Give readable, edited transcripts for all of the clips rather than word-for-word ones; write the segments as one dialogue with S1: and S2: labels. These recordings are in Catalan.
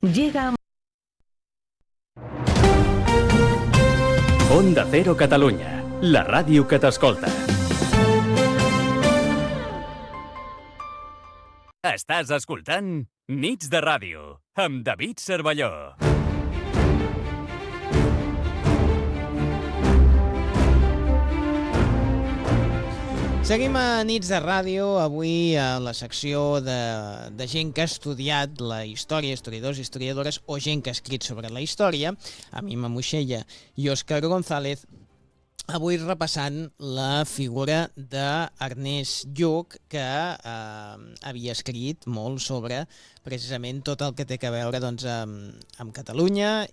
S1: Llega
S2: Onda Cero Catalunya, la ràdio que t'escolta. Estàs escoltant Nits de Ràdio, amb David Cervelló.
S3: Seguim a Nits de Ràdio, avui a la secció de gent que ha estudiat la història, historiadors i historiadores, o gent que ha escrit sobre la història, a mi Mamuixella i Òscar González, avui repassant la figura d'Ernest Lluch, que havia escrit molt sobre precisament tot el que té a veure doncs, amb Catalunya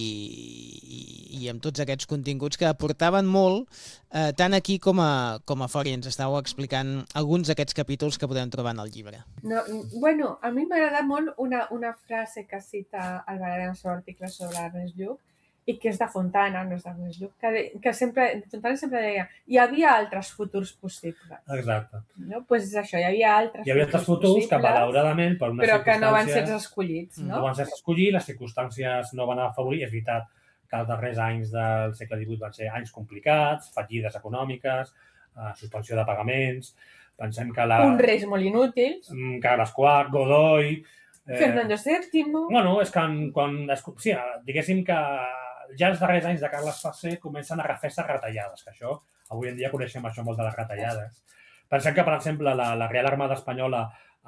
S3: i amb tots aquests continguts que aportaven molt, tant aquí com a fora, i ens estàveu explicant alguns d'aquests capítols que podem trobar en el llibre.
S4: No, bueno, a mi m'agrada molt una frase que cita el Valerià en el seu article sobre Ernest Lluch, i que és de Fontana, no és d'Ernest Lluch, que Fontana sempre deia hi havia altres futurs possibles.
S5: Exacte.
S4: No? Pues és això, hi havia altres
S5: futurs que malauradament per unes
S4: però
S5: circumstàncies...
S4: que no van ser escollits.
S5: No van ser escollits, les circumstàncies no van afavorir. És veritat que els darrers anys del segle XVIII van ser anys complicats, fallides econòmiques, suspensió de pagaments... Pensem que
S4: uns reis molt inútils.
S5: Carles IV, Godoy...
S4: Fernando VII...
S5: Bueno, és que sí, diguéssim que ja els darrers anys de Carles III comencen a refer-se retallades, que això, avui en dia coneixem això molt de les retallades. Pensem que, per exemple, la Real Armada Espanyola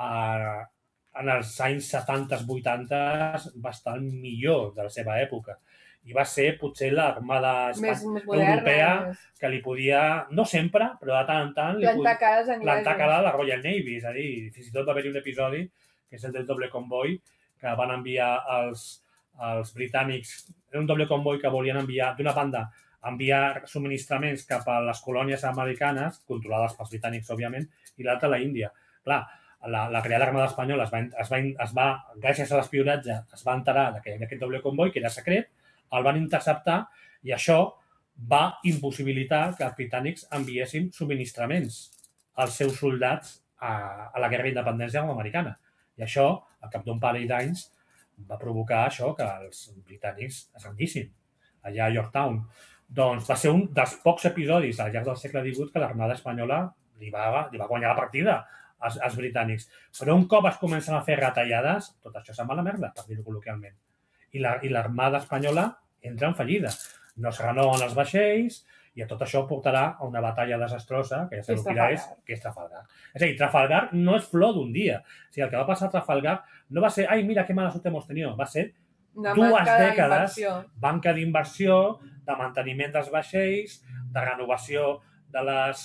S5: en els anys 70-80 va estar millor de la seva època. I va ser potser l'armada europea que li podia, no sempre, però de tant en tant, plantar cara a la Royal Navy. És a dir, fins i tot va haver-hi un episodi, que és el del doble comboi, que van enviar els britànics. Era un doble comboi que volien enviar, d'una banda, enviar subministraments cap a les colònies americanes, controlades pels britànics, òbviament, i l'altra a la Índia. Clar, la Real Armada Espanyola gràcies a l'espionatge, es va enterar d'aquest doble comboi, que era secret, el van interceptar i això va impossibilitar que els britànics enviessin subministraments als seus soldats a la guerra d'independència americana. I això, al cap d'un parell d'anys, va provocar això que els britànics es rendissin allà a Yorktown. Doncs va ser un dels pocs episodis al llarg del segle XVIII que l'Armada Espanyola li va guanyar la partida als britànics. Però un cop es comencen a fer retallades, tot això se'n va a la merda, per dir-ho col·loquialment. I l'Armada Espanyola entra en fallida. No es renoven els vaixells i tot això portarà a una batalla desastrosa, que ja sabeu quina és, que és Trafalgar. És a dir, Trafalgar no és flor d'un dia. O sigui, el que va passar a Trafalgar no va ser ai, mira, que mala sort hemos tenido. Va ser dues dècades, banca d'inversió, de manteniment dels vaixells, de renovació de les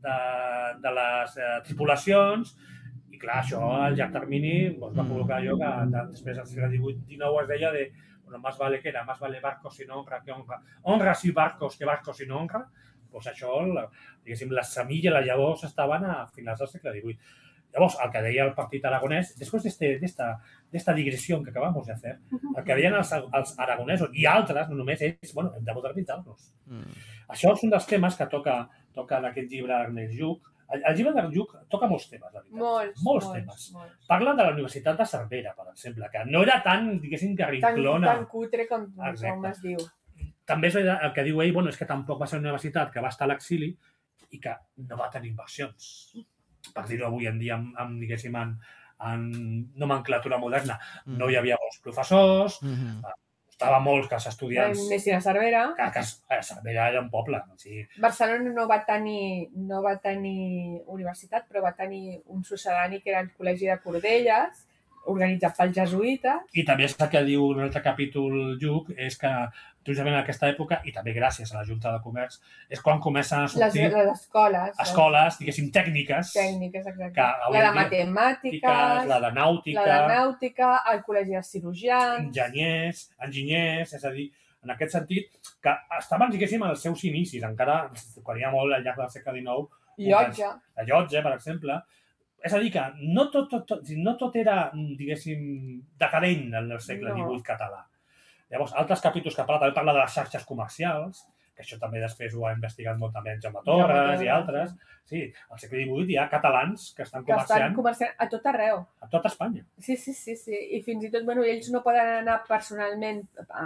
S5: tripulacions, i clar, això al llarg termini va provocar allò que després del segle XVIII-XIX es deia de bueno, más vale barcos sin honra que honra. Honras y barcos que barcos sin honra. Pues això, diguéssim, la semilla, les llavors estaven a finals del segle XVIII. Llavors, el que deia el Partit Aragonès, després d'esta digressió que acabamos de hacer, el que deien els aragonesos i altres, no només ells, bueno, hem de modernitzar-nos. Això és un dels temes que toca en aquest llibre Ernest Lluch. El llibre d'Ernest Lluch toca molts temes, la veritat. Molts temes. Parla de la Universitat de Cervera, per exemple, que no era tan, diguéssim, carrinclona.
S4: Tan cutre com es diu.
S5: També el que diu ell, bueno, és que tampoc va ser una universitat que va estar a l'exili i que no va tenir inversions. Per dir-ho avui en dia, diguéssim, en nomenclatura moderna. No hi havia bons professors, costava molt que els estudiants...
S4: Anessin a Cervera.
S5: Que Cervera era un poble.
S4: Barcelona no va tenir universitat, però va tenir un succedani que era el Col·legi de Cordelles, organitzat pels jesuïtes.
S5: I també és el que diu un altre capítol Lluch, és que precisament en aquesta època, i també gràcies a la Junta de Comerç, és quan comencen a sortir
S4: les escoles,
S5: diguéssim, tècniques.
S4: Tècniques, exacte. La de matemàtiques,
S5: la de nàutica,
S4: el Col·legi de Cirurgians...
S5: Enginyers, és a dir, en aquest sentit, que estaven, diguéssim, als seus inicis, encara quan hi ha molt al llarg del segle XIX. La llotja, per exemple. És a dir, que no tot era, diguéssim, decadent en el segle XVIII català. Llavors, altres capítols que parla de les xarxes comercials, que això també després ho ha investigat molt també en Jaume Torres i altres. Sí, al segle XVIII hi ha catalans que estan comerciant
S4: a tot arreu.
S5: a tota Espanya.
S4: Sí. I fins i tot, ells no poden anar personalment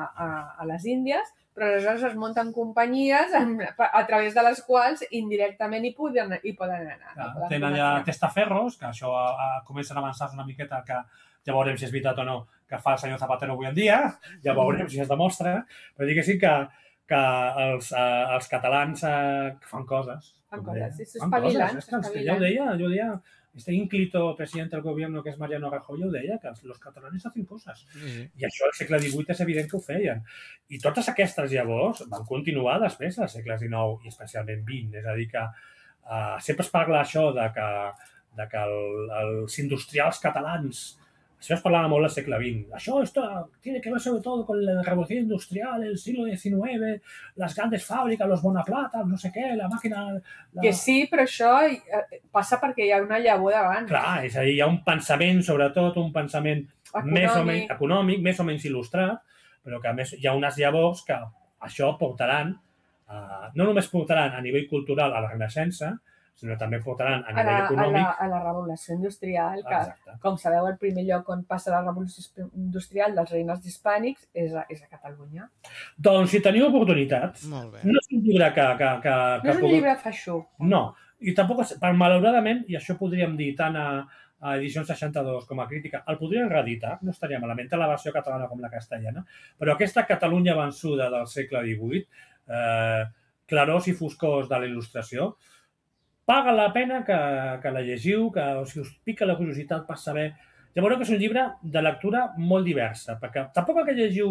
S4: a les Índies, però aleshores es munten companyies a través de les quals indirectament hi poden anar.
S5: Tenen allà testaferros, que això comencen a avançar una miqueta, que ja veurem si és veritat o no, que fa el senyor Zapatero avui en dia, ja veurem si es demostra, però diguéssim que els catalans fan coses.
S4: Fan coses, sí, s'espavilen.
S5: Jo ho deia, este ínclito presidente del gobierno que és Mariano Rajoy, ho deia, que els catalans hacen coses. I això al segle XVIII és evident que ho feien. I totes aquestes llavors van continuar després al segle XIX i especialment XX. És a dir, que sempre es parla això de que els industrials catalans, això es parlava molt al segle XX. Esto tiene que ver sobre todo con la revolución industrial, el siglo XIX, las grandes fábricas, los Bonaplata, no sé què, la màquina...
S4: Que sí, però això passa perquè hi ha una llavor d'abans.
S5: Clar, és a dir, hi ha un pensament, sobretot un pensament més o menys econòmic, més o menys il·lustrat, però que a més hi ha unes llavors que això portaran, no només portaran a nivell cultural a la Renaixença, sinó també portaran a nivell econòmic...
S4: A la revolució industrial, que, com sabeu, el primer lloc on passa la revolució industrial dels reines hispànics és a Catalunya.
S5: Doncs si teniu oportunitat, no és un llibre que...
S4: No és un llibre feixuc.
S5: No, i tampoc, malauradament, i això podríem dir tant a Edicions 62 com a crítica, el podrien reeditar, no estaria malament, tant la versió catalana com la castellana, però aquesta Catalunya vençuda del segle XVIII, clarors i foscors de la il·lustració, paga la pena que la llegiu, que si us pica la curiositat per saber... Ja veureu que és un llibre de lectura molt diversa, perquè tampoc que llegiu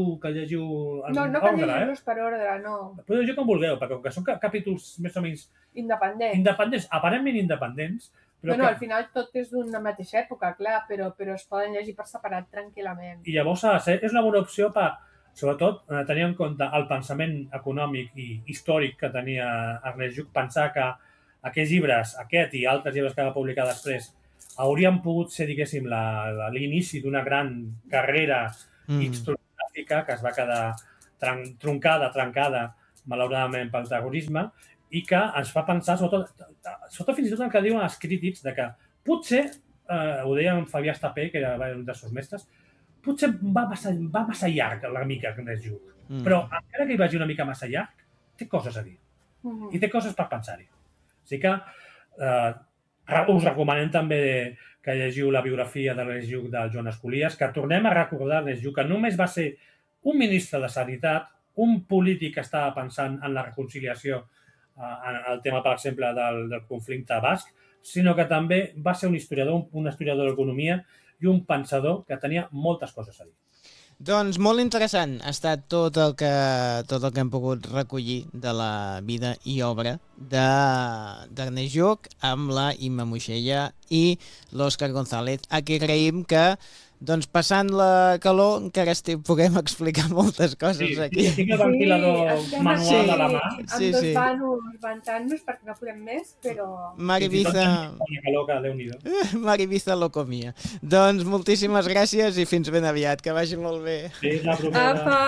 S5: en ordre.
S4: No cal llegir-los per ordre, no.
S5: Podeu llegir com vulgueu, perquè com que són capítols més o menys...
S4: Independents,
S5: aparentment independents.
S4: Al final tot és d'una mateixa època, clar, però es poden llegir per separat tranquil·lament.
S5: I llavors és una bona opció per, sobretot, tenir en compte el pensament econòmic i històric que tenia Ernest Lluch, pensar que aquests llibres, aquest i altres llibres que va publicar després, haurien pogut ser, diguéssim, l'inici d'una gran carrera historiogràfica que es va quedar trencada, malauradament, pel terrorisme, i que ens fa pensar, sobretot fins i tot el que diuen els crítics, de que potser, ho deia en Fabià Estapé, que era un dels seus mestres, potser va massa llarg la mica Ernest Lluch, però encara que hi vagi una mica massa llarg, té coses a dir. I té coses per pensar-hi. Així que us recomanem també que llegiu la biografia d'Ernest Lluch del Joan Escolies, que tornem a recordar Ernest Lluch, que només va ser un ministre de Sanitat, un polític que estava pensant en la reconciliació, en el tema, per exemple, del conflicte basc, sinó que també va ser un historiador d'economia i un pensador que tenia moltes coses a dir.
S3: Doncs molt interessant ha estat tot el que hem pogut recollir de la vida i obra d'Ernest Lluch amb la Imma Moixella i l'Òscar González, a qui agraïm que, doncs, passant la calor, encara puguem explicar moltes coses aquí.
S5: Sí, el ventilador manual de la mà.
S4: Amb dos vanos ventant-nos perquè no podem més, però...
S3: Mar Ibiza lo comia. Doncs moltíssimes gràcies i fins ben aviat, que vagi molt bé.
S5: Sí, la propera.